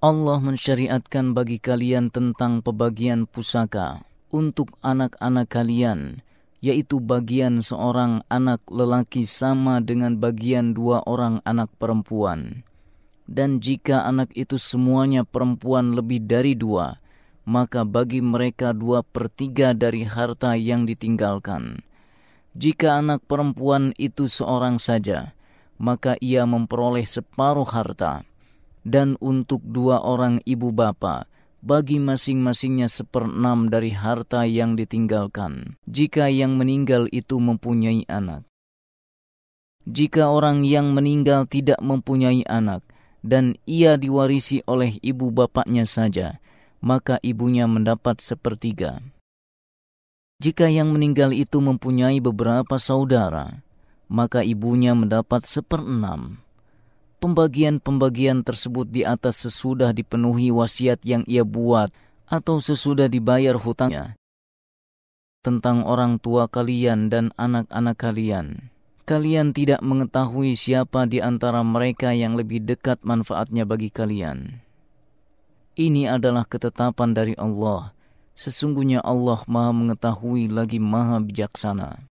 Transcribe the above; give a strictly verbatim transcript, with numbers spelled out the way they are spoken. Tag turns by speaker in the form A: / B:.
A: Allah mensyariatkan bagi kalian tentang pembagian pusaka untuk anak-anak kalian, yaitu bagian seorang anak lelaki sama dengan bagian dua orang anak perempuan. Dan jika anak itu semuanya perempuan lebih dari dua, maka bagi mereka dua per tiga dari harta yang ditinggalkan. Jika anak perempuan itu seorang saja, maka ia memperoleh separuh harta. Dan untuk dua orang ibu bapa, bagi masing-masingnya seperenam dari harta yang ditinggalkan, jika yang meninggal itu mempunyai anak. Jika orang yang meninggal tidak mempunyai anak, dan ia diwarisi oleh ibu bapaknya saja, maka ibunya mendapat sepertiga. Jika yang meninggal itu mempunyai beberapa saudara, maka ibunya mendapat seperenam. Pembagian-pembagian tersebut di atas sesudah dipenuhi wasiat yang ia buat atau sesudah dibayar hutangnya. Tentang orang tua kalian dan anak-anak kalian, kalian tidak mengetahui siapa di antara mereka yang lebih dekat manfaatnya bagi kalian. Ini adalah ketetapan dari Allah. Sesungguhnya Allah Maha mengetahui lagi Maha bijaksana.